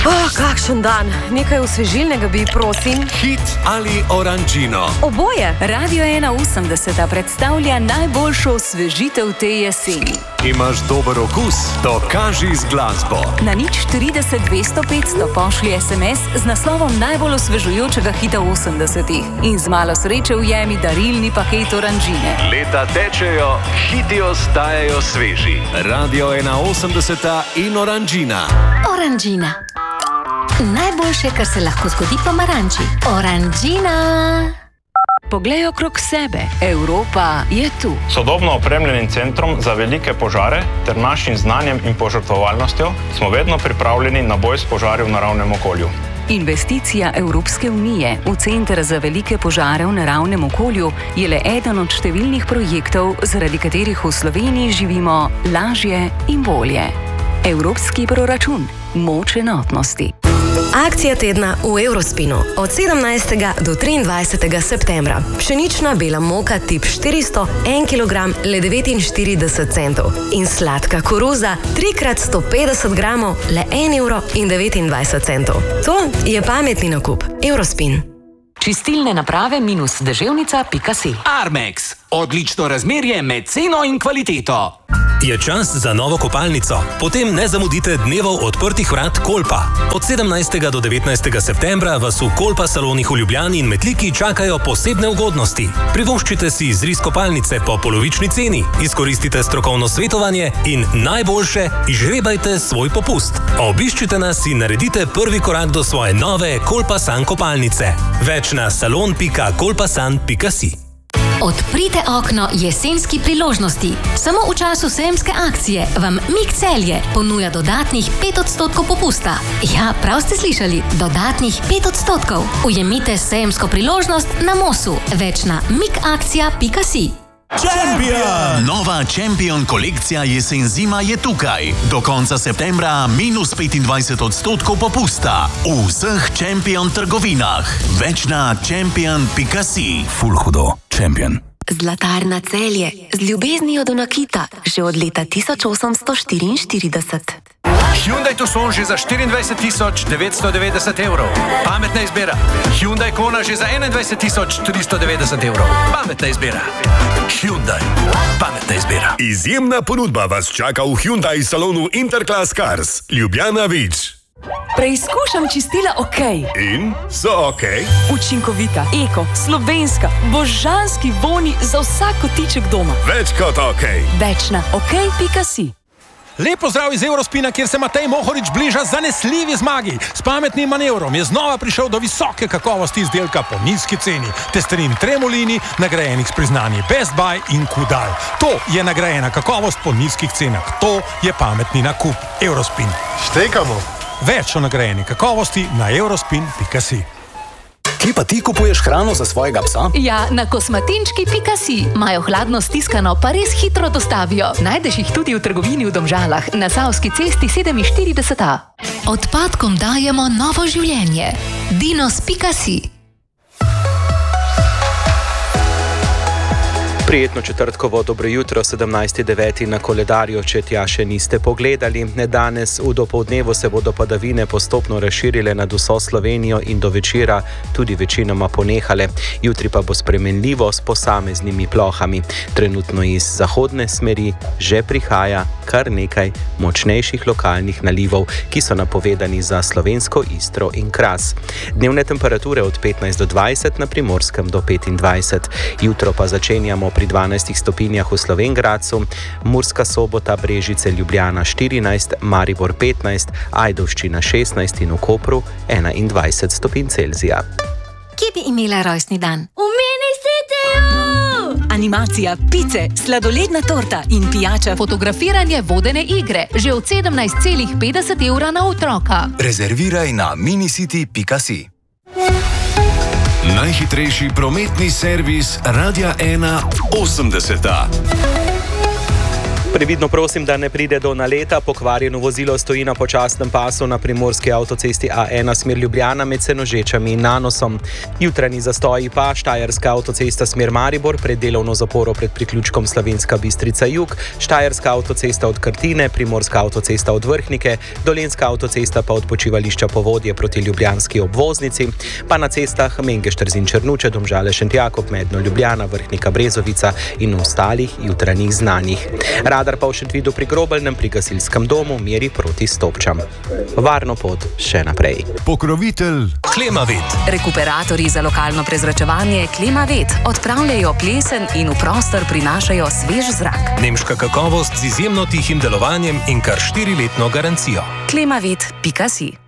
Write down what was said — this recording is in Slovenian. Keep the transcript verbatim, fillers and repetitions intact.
Oh, kakšen dan. Nekaj osvežilnega bi, prosim. Hit ali oranžino? Oboje. Radio ena osemdeset predstavlja najboljšo osvežitev te jeseni. Imaš dober okus? Dokaži z glasbo. Na nič štirideset dvesto petsto pošlji es em es z naslovom najbolj osvežujočega hita osemdesetih in z malo sreče ujemi darilni paket oranžine. Leta tečejo, hiti ostajajo sveži. Radio ena osemdeset in oranžina. Oranžina. Najboljše, kar se lahko zgodi pomaranči. Oranžina. Poglej okrog sebe. Evropa je tu. Sodobno opremljenim centrom za velike požare ter našim znanjem in požrtvovalnostjo smo vedno pripravljeni na boj s požari v naravnem okolju. Investicija Evropske unije v Center za velike požare v naravnem okolju je le eden od številnih projektov, zaradi katerih v Sloveniji živimo lažje in bolje. Evropski proračun. Moč enotnosti. Akcija tedna v Eurospinu od sedemnajstega do triindvajsetega septembra. Pšenična bela moka tip štiristo, en kilogram, le devetinštirideset centov. In sladka koruza, tri krat sto petdeset gramov, le en evro in devetindvajset centov. To je pametni nakup. Eurospin. Čistilne naprave minus deževnica pika si. Armex. Odlično razmerje med ceno in kvaliteto. Je čas za novo kopalnico? Potem ne zamudite dnevov odprtih vrat Kolpa. Od sedemnajstega do devetnajstega septembra vas v Kolpa salonih v Ljubljani in Metliki čakajo posebne ugodnosti. Privoščite si izris kopalnice po polovični ceni, izkoristite strokovno svetovanje in najboljše, izžrebajte svoj popust. Obiščite nas in naredite prvi korak do svoje nove Kolpa San kopalnice. Več na salon pika kolpasan pika si. Odprite okno jesenski priložnosti. Samo v času sejemske akcije vam Mik Celje ponuja dodatnih pet odstotkov popusta. Ja, prav ste slišali, dodatnih pet odstotkov. Ujemite sejemsko priložnost na Mosu. Več na mikakcija pika si. Champion! Nova Champion kolekcija jesen-zima je tukaj. Do konca septembra minus petindvajset odstotkov popusta. V vseh Champion trgovinah. Več na champion pika si. Ful hudo. Champion. Zlatarna Celje. Z ljubeznijo do nakita. Že od leta tisoč osemsto štiriinštirideset. Hyundai Tucson že za štiriindvajset tisoč devetsto devetdeset evrov. Pametna izbira. Hyundai Kona že za enaindvajset tisoč tristo devetdeset evrov. Pametna izbira. Hyundai. Pametna izbira. Izjemna ponudba vas čaka v Hyundai salonu Interclass Cars. Ljubljana Vič. Preizkušam čistila OK. In? So OK? Učinkovita, eko, slovenska, božanski voni za vsak kotiček doma. Več kot OK. Več na ok pika si. Lep pozdrav iz Eurospina, kjer se Matej Mohorič bliža zanesljivi zmagi. S pametnim manevrom je znova prišel do visoke kakovosti izdelka po nizki ceni. Testerin Tremolini, nagrajenih s priznanji Best Buy in Kudal. To je nagrajena kakovost po nizkih cenah. To je pametni nakup. Eurospin. Štekamo. Več o nagrajeni kakovosti na eurospin pika si. Kje pa ti kupuješ hrano za svojega psa? Ja, na kosmatinčki pika si. Imajo hladno stiskano, pa res hitro dostavijo. Najdeš jih tudi v trgovini v Domžalah, na Savski cesti sedeminštirideset A. Odpadkom dajemo novo življenje. dinos pika si. Prijetno četrtkovo dobro jutro, sedemnajsti deveti na koledarju, če tja še niste pogledali. Danes v dopoldnevu se bodo padavine postopno razširile nad vso Slovenijo in do večera tudi večinoma ponehale. Jutri pa bo spremenljivo s posameznimi plohami. Trenutno iz zahodne smeri že prihaja kar nekaj močnejših lokalnih nalivov, ki so napovedani za slovensko Istro in Kras. Dnevne temperature od petnajst do dvajset, na Primorskem do petindvajset. Jutro pa začenjamo pri dvanajstih stopinjah v Slovenj Gradcu, Murska Sobota, Brežice, Ljubljana štirinajst, Maribor petnajst, Ajdovščina šestnajst in v Kopru enaindvajset stopinj Celzija. Kje bi imela rojstni dan? V Mini Cityju! Animacija, pice, sladoledna torta in pijača, fotografiranje, vodene igre. Že od sedemnajst celih petdeset evra na otroka. Rezerviraj na minicity pika si. Najhitrejši prometni servis Radia ena osemdeset. Previdno prosim, da ne pride do naleta. Pokvarjeno vozilo stoji na počasnem pasu na primorski avtocesti A ena smer Ljubljana med Senožečami in Nanosom. Jutranji zastoji pa Štajerska avtocesta smer Maribor pred delovno zaporo pred priključkom Slovenska Bistrica Jug, Štajerska avtocesta od Krtine, Primorska avtocesta od Vrhnike, Dolenjska avtocesta pa od počivališča Povodje proti ljubljanski obvoznici, pa na cestah Mengeš-Trzin Črnuče, Domžale Šentjakov, Medno Ljubljana, Vrhnika Brezovica in ostalih jutranjih znanjih. Radar pa v Šentvidu pri Grobelnem pri gasilskem domu meri proti Stopčam. Varno pot še naprej. Pokrovitelj Klimavet. Rekuperatorji za lokalno prezračevanje Klimavet odpravljajo plesen in v prostor prinašajo svež zrak. Nemška kakovost z izjemno tihim delovanjem in kar štiriletno garancijo. klimavet pika si